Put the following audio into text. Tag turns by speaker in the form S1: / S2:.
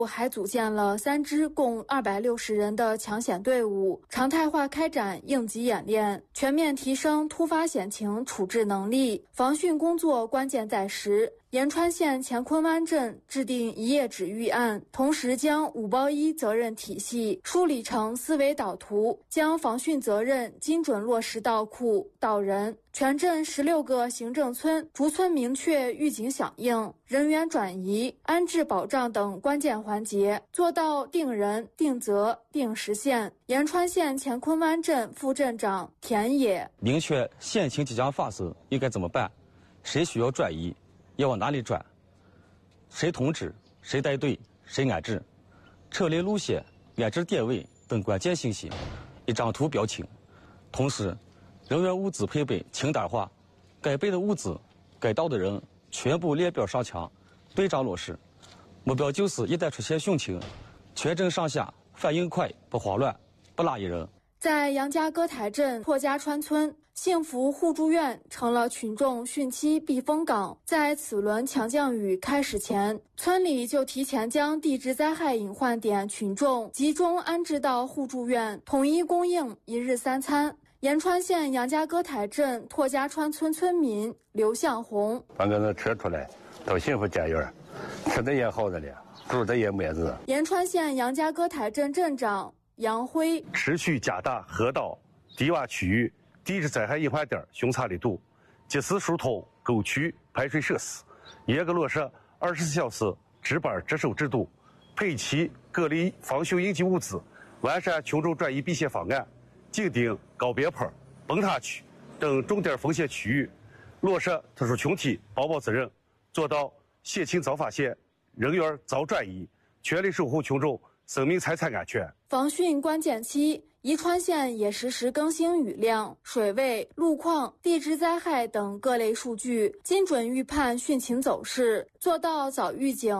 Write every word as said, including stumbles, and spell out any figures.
S1: 还组建了三支共二百六十人的抢险队伍，常态化开展应急演练，全面提升突发险情处置能力。防汛工作关键在实。延川县乾坤湾镇制定一页纸预案，同时将五包一责任体系梳理成思维导图，将防汛责任精准落实到库到人。全镇十六个行政村逐村明确预警响应、人员转移、安置保障等关键环节，做到定人、定责、定时限。延川县乾坤湾镇副镇长田野
S2: 明确险情即将发生应该怎么办，谁需要转移，要往哪里转，谁通知，谁带队，谁安置，撤离路线、安置点位等关键信息一张图标清。同时，人员物资配备清单化，该备的物资、该到的人全部列表上墙，对章落实。目标就是一旦出现汛情，全镇上下反应快，不慌乱，不落一人。
S1: 在杨家歌台镇拓家川村，幸福互助院成了群众汛期避风港。在此轮强降雨开始前，村里就提前将地质灾害隐患点群众集中安置到互助院，统一供应一日三餐。延川县杨家歌台镇拓家川村村民刘向红：
S3: 把俺那车出来到幸福家园，吃的也好着了，住的也没子。
S1: 延川县杨家歌台镇镇长杨辉：
S3: 持续加大河道、低洼区域地质灾害隐患点巡查力度，及时疏通沟渠排水设施，严格落实二十四小时值班值守制度，配齐隔离防汛应急物资，完善群众转移避险方案，紧盯高边坡、崩塌区等重点风险区域，落实特殊群体保保责任，做到险情早发现、人员早转移，全力守护群众生命财产安全。
S1: 防汛关键期，宜川县也实时更新雨量、水位、路况、地质灾害等各类数据，精准预判汛情走势，做到早预警、